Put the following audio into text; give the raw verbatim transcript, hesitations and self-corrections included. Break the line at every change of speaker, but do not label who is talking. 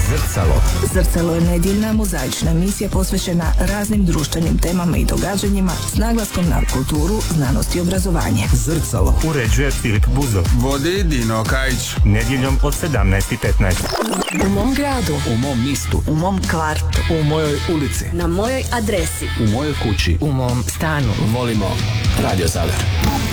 Zrcalo.
Zrcalo je nedjeljna mozaična emisija posvećena raznim društvenim temama i događanjima s naglaskom na kulturu, znanost i obrazovanje.
Zrcalo.
Uređuje Filip Buzov.
Vodi Dino Kajić.
Nedjeljom od sedamnaest i petnaest.
U mom gradu.
U mom mistu.
U mom kvartu.
U mojoj ulici.
Na mojoj adresi.
U mojoj kući.
U mom stanu.
Volimo Radio Zadar.